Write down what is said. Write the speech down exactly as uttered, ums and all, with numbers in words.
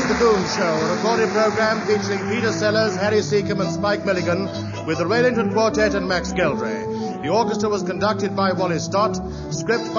was The Goon Show, a recorded program featuring Peter Sellers, Harry Seacombe, and Spike Milligan, with the Raylington Quartet and Max Geldray. The orchestra was conducted by Wally Stott, script by